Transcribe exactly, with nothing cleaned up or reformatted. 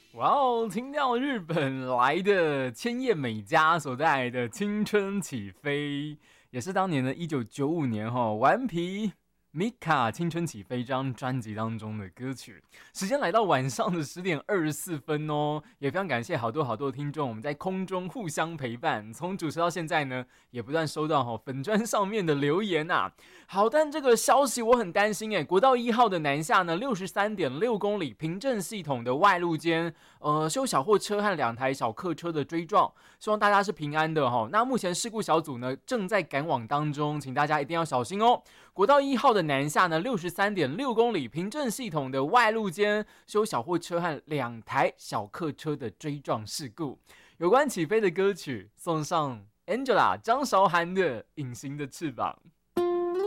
哇哦，听到日本来的千叶美嘉所带来的《青春起飞》，也是当年的一九九五年哈、哦，顽皮 Mika《青春起飞》这张专辑当中的歌曲。时间来到晚上的十点二十四分哦，也非常感谢好多好多的听众，我们在空中互相陪伴。从主持到现在呢，也不断收到哈、哦、粉专上面的留言啊。好，但这个消息我很担心诶，国道一号的南下呢，六十三点六公里平镇系统的外路间，呃，修小货车和两台小客车的追撞，希望大家是平安的哈、哦。那目前事故小组呢正在赶往当中，请大家一定要小心哦。国道一号的南下呢，六十三点六公里平镇系统的外路间，修小货车和两台小客车的追撞事故。有关起飞的歌曲，送上 Angela 张韶涵的《隐形的翅膀》。